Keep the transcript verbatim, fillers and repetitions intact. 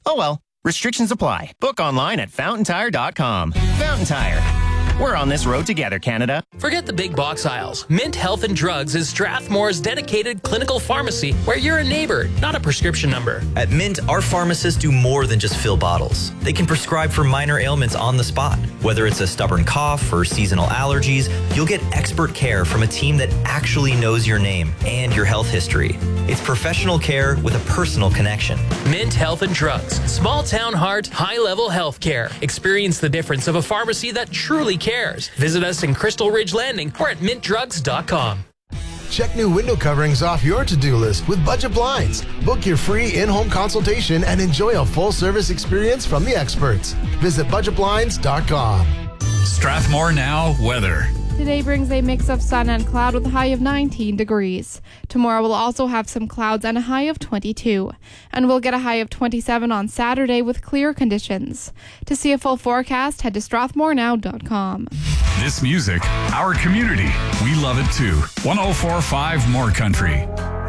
Oh well, restrictions apply. Book online at fountain tire dot com. Fountain Tire. We're on this road together, Canada. Forget the big box aisles. Mint Health and Drugs is Strathmore's dedicated clinical pharmacy where you're a neighbor, not a prescription number. At Mint, our pharmacists do more than just fill bottles. They can prescribe for minor ailments on the spot. Whether it's a stubborn cough or seasonal allergies, you'll get expert care from a team that actually knows your name and your health history. It's professional care with a personal connection. Mint Health and Drugs. Small town heart, high-level health care. Experience the difference of a pharmacy that truly cares. Visit us in Crystal Ridge Landing or at mint drugs dot com. Check new window coverings off your to-do list with Budget Blinds. Book your free in-home consultation and enjoy a full-service experience from the experts. Visit budget blinds dot com. Strathmore Now weather. Today brings a mix of sun and cloud with a high of nineteen degrees. Tomorrow we'll also have some clouds and a high of twenty-two. And we'll get a high of twenty-seven on Saturday with clear conditions. To see a full forecast, head to strathmore now dot com. This music, our community, we love it too. one oh four point five More Country.